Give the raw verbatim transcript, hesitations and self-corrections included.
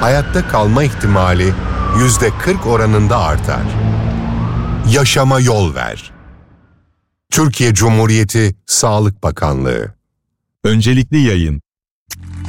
hayatta kalma ihtimali yüzde kırk oranında artar. Yaşama yol ver. Türkiye Cumhuriyeti Sağlık Bakanlığı. Öncelikli yayın.